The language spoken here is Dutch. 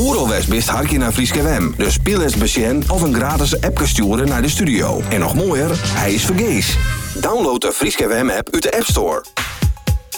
Oeralwest bist hartje naar Frieske WM. Dus speel eens besjen of een gratis app sturen naar de studio. En nog mooier, hij is vergees. Download de Frieske WM app uit de App Store.